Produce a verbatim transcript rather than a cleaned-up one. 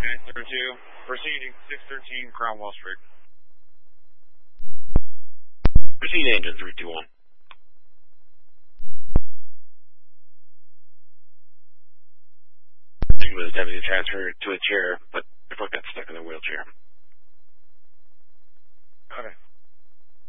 nine zero two, proceeding six thirteen Cromwell Street. Proceed engine three two one. He was attempting to transfer to a chair, but the foot got stuck in the wheelchair. Okay.